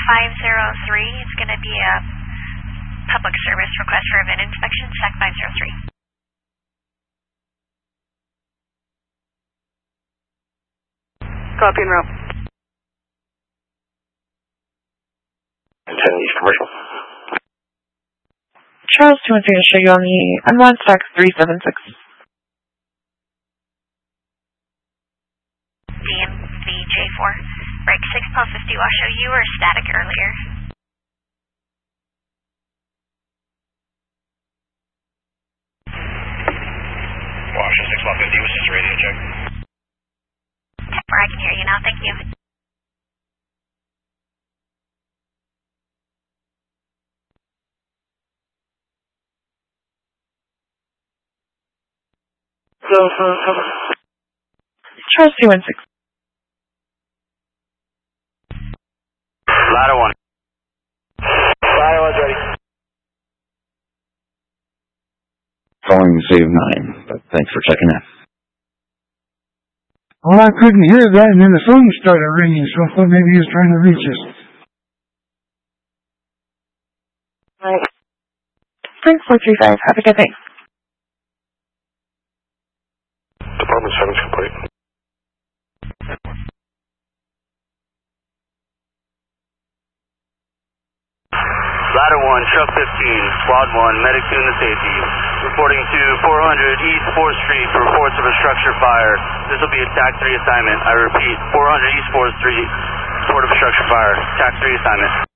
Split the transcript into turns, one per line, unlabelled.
503. It's going to be a public service request for a VIN inspection, SAC 503.
Copy en route.
10 East Commercial.
Charles 213 to show you on the M1 SAC 376.
DMV J4. Break 6 Pulse 50 Washoe. You were static earlier.
Washoe 6 Pulse 50, was just radio check.
I can hear you now, thank you.
Charles 216.
Ladder 1. Ladder 1's ready.
Calling save 9, but thanks for checking in.
Well, I couldn't hear that, and then the phone started ringing, so I thought maybe he was trying to reach us.
Right. 3435, have a good day.
Department 7's complete. Ladder 1, truck 15, squad 1, medic to the safety. Reporting to 400 East 4th Street for reports of a structure fire. This will be a TAC 3 assignment. I repeat, 400 East 4th Street, report of a structure fire. TAC 3 assignment.